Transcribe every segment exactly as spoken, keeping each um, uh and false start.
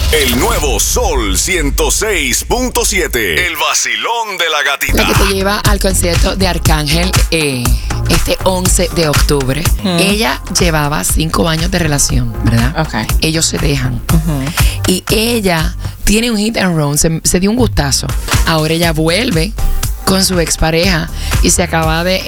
El nuevo Sol ciento seis punto siete. El vacilón de la gatita. La que te lleva al concierto de Arcángel eh, este once de octubre. Mm. Ella llevaba cinco años de relación, ¿verdad? Okay. Ellos se dejan. Uh-huh. Y ella tiene un hit and run, se, se dio un gustazo. Ahora ella vuelve con su expareja y se acaba de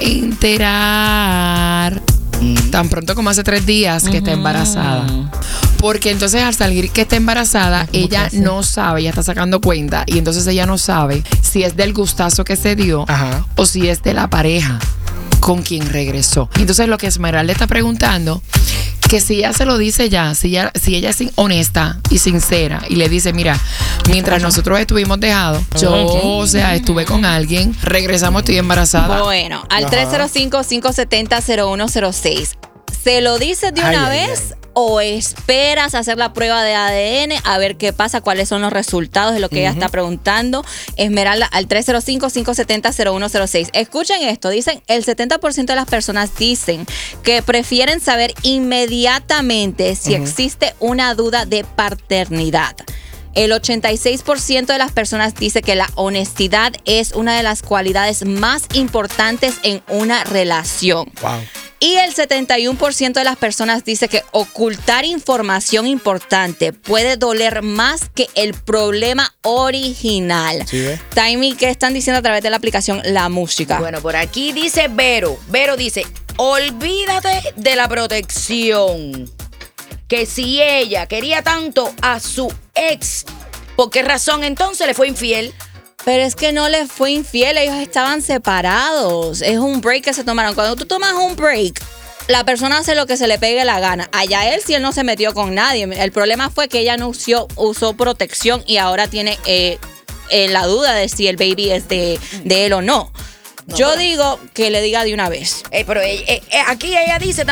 enterar tan pronto como hace tres días que uh-huh. está embarazada. Porque entonces al salir que está embarazada, ella no sabe, ella está sacando cuenta y entonces ella no sabe si es del gustazo que se dio Ajá. o si es de la pareja con quien regresó. Entonces lo que Esmeralda está preguntando, que si ella se lo dice ya, si ella, si ella es honesta y sincera y le dice, mira, mientras nosotros estuvimos dejados, yo, o sea, estuve con alguien, regresamos, estoy embarazada. Bueno, al tres cero cinco, cinco siete cero, cero uno cero seis, ¿se lo dices de una Ay, vez? ay, ay. ¿O esperas hacer la prueba de A D N a ver qué pasa, cuáles son los resultados de lo que uh-huh. ella está preguntando? Esmeralda, al tres cero cinco, cinco siete cero, cero uno cero seis. Escuchen esto, dicen, el setenta por ciento de las personas dicen que prefieren saber inmediatamente si uh-huh. existe una duda de paternidad. El ochenta y seis por ciento de las personas dice que la honestidad es una de las cualidades más importantes en una relación. Wow. Y el setenta y uno por ciento de las personas dice que ocultar información importante puede doler más que el problema original. ¿Sí ve? Taimi, ¿qué están diciendo a través de la aplicación La Música? Bueno, por aquí dice Vero. Vero dice, olvídate de la protección. Que si ella quería tanto a su ex, ¿por qué razón entonces le fue infiel? Pero es que no les fue infiel, ellos estaban separados. Es un break que se tomaron. Cuando tú tomas un break, la persona hace lo que se le pegue la gana. Allá él, si él no se metió con nadie. El problema fue que ella no usó, usó protección y ahora tiene eh, eh, la duda de si el baby es de, de él o no. No, Yo pero, digo que le diga de una vez. Eh, pero eh, eh, aquí ella dice